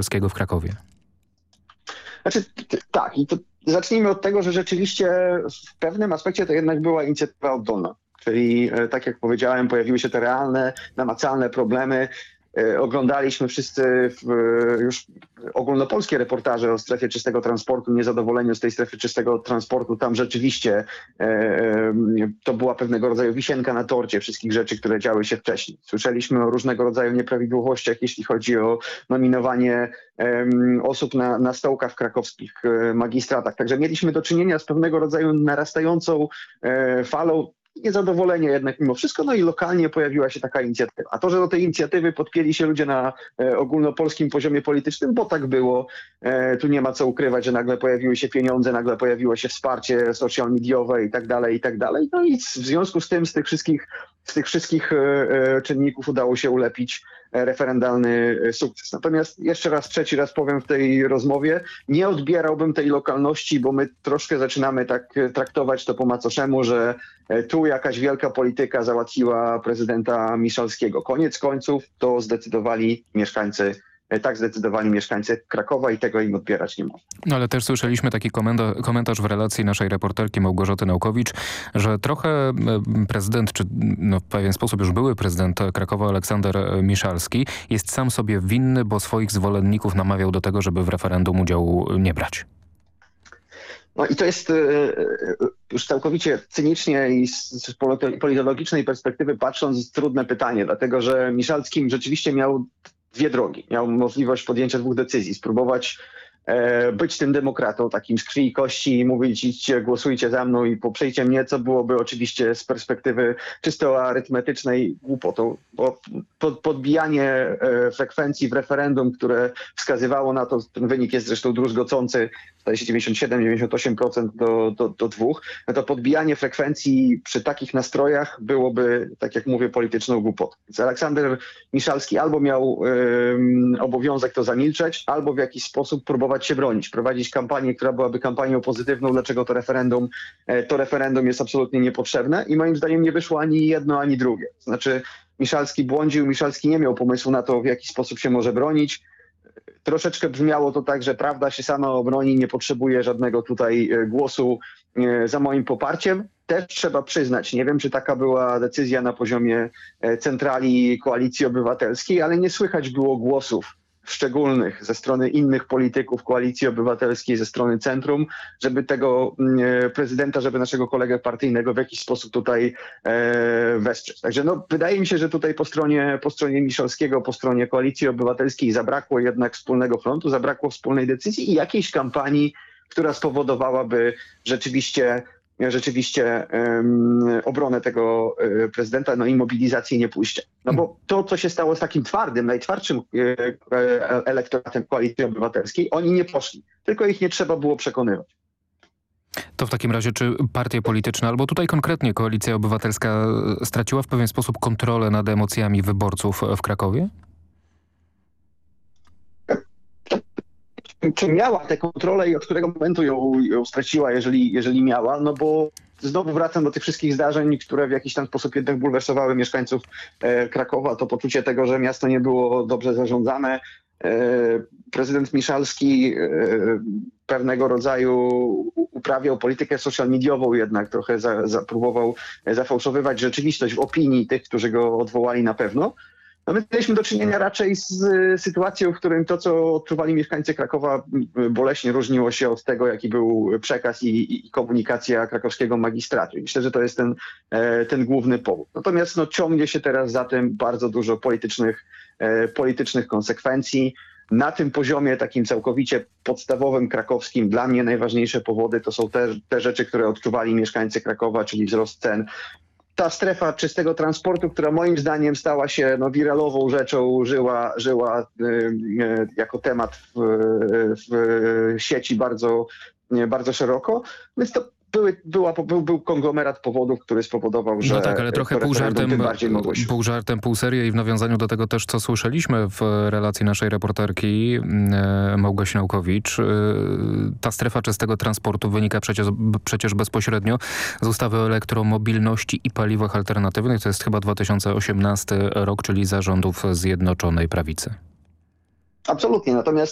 Miszalskiego w Krakowie? Znaczy, tak, i to zacznijmy od tego, że rzeczywiście w pewnym aspekcie to jednak była inicjatywa oddolna. Czyli tak jak powiedziałem, pojawiły się te realne, namacalne problemy. Oglądaliśmy wszyscy już ogólnopolskie reportaże o strefie czystego transportu, niezadowoleniu z tej strefy czystego transportu. Tam rzeczywiście to była pewnego rodzaju wisienka na torcie wszystkich rzeczy, które działy się wcześniej. Słyszeliśmy o różnego rodzaju nieprawidłowościach, jeśli chodzi o nominowanie osób na stołkach w krakowskich magistratach. Także mieliśmy do czynienia z pewnego rodzaju narastającą falą niezadowolenie jednak mimo wszystko, no i lokalnie pojawiła się taka inicjatywa. A to, że do tej inicjatywy podpięli się ludzie na ogólnopolskim poziomie politycznym, bo tak było, tu nie ma co ukrywać, że nagle pojawiły się pieniądze, nagle pojawiło się wsparcie social mediowe i tak dalej, i tak dalej. No i w związku z tym z tych wszystkich czynników udało się ulepić referendalny sukces. Natomiast jeszcze raz, trzeci raz powiem w tej rozmowie, nie odbierałbym tej lokalności, bo my troszkę zaczynamy tak traktować to po macoszemu, że tu jakaś wielka polityka załatwiła prezydenta Miszalskiego. Koniec końców to zdecydowali mieszkańcy Krakowa i tego im odbierać nie można. No ale też słyszeliśmy taki komentarz w relacji naszej reporterki Małgorzaty Naukowicz, że trochę prezydent, czy no w pewien sposób już były prezydent Krakowa Aleksander Miszalski jest sam sobie winny, bo swoich zwolenników namawiał do tego, żeby w referendum udziału nie brać. No i to jest już całkowicie cynicznie i z politologicznej perspektywy patrząc trudne pytanie, dlatego że Miszalski rzeczywiście miał dwie drogi. Miał możliwość podjęcia dwóch decyzji. Spróbować być tym demokratą, takim z krwi i kości i mówić idźcie, głosujcie za mną i poprzyjcie mnie, co byłoby oczywiście z perspektywy czysto arytmetycznej głupotą, bo podbijanie frekwencji w referendum, które wskazywało na to, ten wynik jest zresztą druzgocący, zdaje się 97-98% do 2, no to podbijanie frekwencji przy takich nastrojach byłoby, tak jak mówię, polityczną głupotą. Więc Aleksander Miszalski albo miał obowiązek to zamilczeć, albo w jakiś sposób próbować się bronić, prowadzić kampanię, która byłaby kampanią pozytywną, dlaczego to referendum jest absolutnie niepotrzebne i moim zdaniem nie wyszło ani jedno, ani drugie. Znaczy Miszalski błądził, Miszalski nie miał pomysłu na to, w jaki sposób się może bronić. Troszeczkę brzmiało to tak, że prawda się sama obroni, nie potrzebuje żadnego tutaj głosu za moim poparciem. Też trzeba przyznać, nie wiem, czy taka była decyzja na poziomie centrali Koalicji Obywatelskiej, ale nie słychać było głosów szczególnych ze strony innych polityków Koalicji Obywatelskiej, ze strony centrum, żeby tego prezydenta, żeby naszego kolegę partyjnego w jakiś sposób tutaj wesprzeć. Także no, wydaje mi się, że tutaj po stronie Miszalskiego, po stronie Koalicji Obywatelskiej zabrakło jednak wspólnego frontu, zabrakło wspólnej decyzji i jakiejś kampanii, która spowodowałaby rzeczywiście obronę tego prezydenta, no i mobilizację i niepuścia. No bo to, co się stało z takim najtwardszym elektoratem Koalicji Obywatelskiej, oni nie poszli, tylko ich nie trzeba było przekonywać. To w takim razie czy partie polityczne, albo tutaj konkretnie Koalicja Obywatelska straciła w pewien sposób kontrolę nad emocjami wyborców w Krakowie? Czy miała tę kontrolę i od którego momentu ją straciła, jeżeli miała, no bo znowu wracam do tych wszystkich zdarzeń, które w jakiś tam sposób jednak bulwersowały mieszkańców Krakowa. To poczucie tego, że miasto nie było dobrze zarządzane. Prezydent Miszalski pewnego rodzaju uprawiał politykę social mediową, jednak trochę próbował zafałszowywać rzeczywistość w opinii tych, którzy go odwołali na pewno. No my mieliśmy do czynienia raczej z sytuacją, w którym to, co odczuwali mieszkańcy Krakowa, boleśnie różniło się od tego, jaki był przekaz i komunikacja krakowskiego magistratu. I myślę, że to jest ten główny powód. Natomiast no, ciągnie się teraz za tym bardzo dużo politycznych konsekwencji. Na tym poziomie takim całkowicie podstawowym, krakowskim, dla mnie najważniejsze powody to są te rzeczy, które odczuwali mieszkańcy Krakowa, czyli wzrost cen. Ta strefa czystego transportu, która moim zdaniem stała się wiralową rzeczą, żyła jako temat w sieci bardzo, bardzo szeroko. Więc to był konglomerat powodów, który spowodował, że no tak, ale trochę pół żartem, pół serio i w nawiązaniu do tego też, co słyszeliśmy w relacji naszej reporterki Małgosi Naukowicz. Ta strefa czystego transportu wynika przecież bezpośrednio z ustawy o elektromobilności i paliwach alternatywnych. To jest chyba 2018 rok, czyli za rządów Zjednoczonej Prawicy. Absolutnie, natomiast